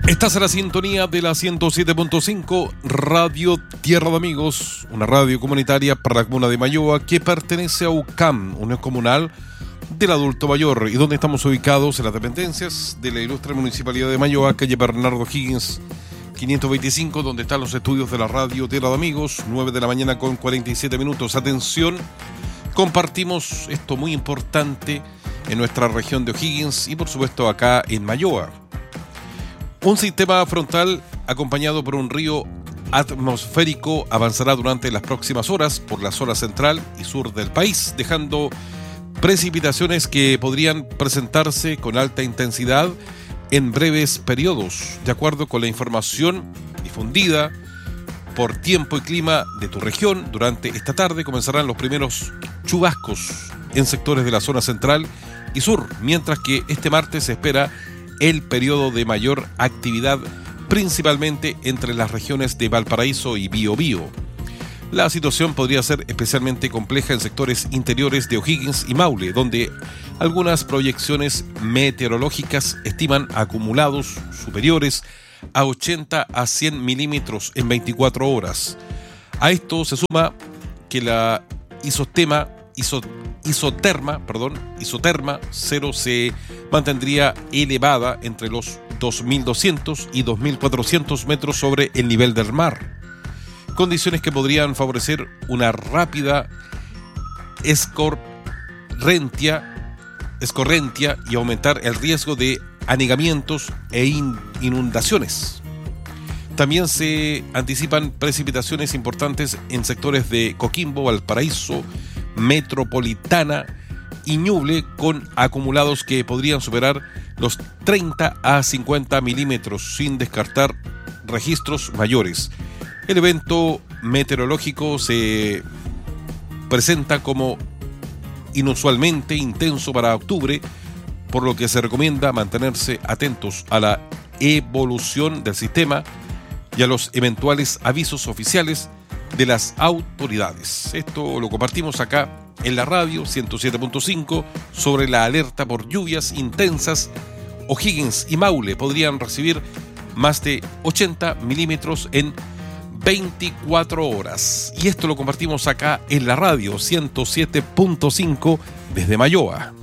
Estás en la sintonía de la 107.5 Radio Tierra de Amigos, una radio comunitaria para la comuna de Mayoa que pertenece a UCAM, Unión Comunal del Adulto Mayor, y donde estamos ubicados en las dependencias de la ilustre Municipalidad de Mayoa, calle Bernardo Higgins 525, donde están los estudios de la Radio Tierra de Amigos, 9 de la mañana con 47 minutos. Atención, compartimos esto muy importante en nuestra región de O'Higgins y por supuesto acá en Mayoa. Un sistema frontal acompañado por un río atmosférico avanzará durante las próximas horas por la zona central y sur del país, dejando precipitaciones que podrían presentarse con alta intensidad en breves periodos. De acuerdo con la información difundida por Tiempo y Clima de tu región, durante esta tarde comenzarán los primeros chubascos en sectores de la zona central y sur, mientras que este martes se espera el periodo de mayor actividad, principalmente entre las regiones de Valparaíso y Biobío. La situación podría ser especialmente compleja en sectores interiores de O'Higgins y Maule, donde algunas proyecciones meteorológicas estiman acumulados superiores a 80 a 100 milímetros en 24 horas. A esto se suma que la isoterma cero se mantendría elevada entre los 2.200 y 2.400 metros sobre el nivel del mar, condiciones que podrían favorecer una rápida escorrentia y aumentar el riesgo de anegamientos e inundaciones. También se anticipan precipitaciones importantes en sectores de Coquimbo, Valparaíso, Metropolitana y Ñuble, con acumulados que podrían superar los 30 a 50 milímetros, sin descartar registros mayores. El evento meteorológico se presenta como inusualmente intenso para octubre, por lo que se recomienda mantenerse atentos a la evolución del sistema y a los eventuales avisos oficiales de las autoridades. Esto lo compartimos acá en la radio 107.5 sobre la alerta por lluvias intensas. O'Higgins y Maule podrían recibir más de 80 milímetros en 24 horas. Y esto lo compartimos acá en la radio 107.5 desde Mayoa.